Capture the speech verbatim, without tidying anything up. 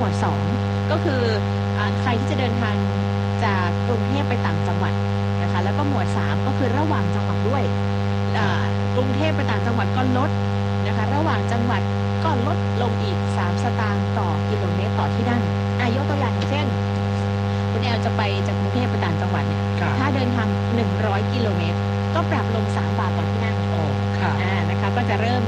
วดสองก็คือใครที่จะเดินทางจากกรุงเทพไปต่างจังหวัดนะคะแล้วก็หมวดสามก็คือระหว่างจังหวัดด้วยกรุงเทพไปต่างจังหวัดก็ลดนะคะระหว่างจังหวัดก็ลดลงอีกสามสตางค์ต่อกิโลเมตรต่อที่นั่งอายกตัวอย่างเช่นคุณแอลจะไปจากกรุงเทพไปต่างจังหวัดเนี่ยถ้าเดินทางหนึ่งร้อยกิโลเมตรก็ปรับลงสามบาทต่อที่นั่งโอ้ค่ะอ่านะคะก็จะเริ่ม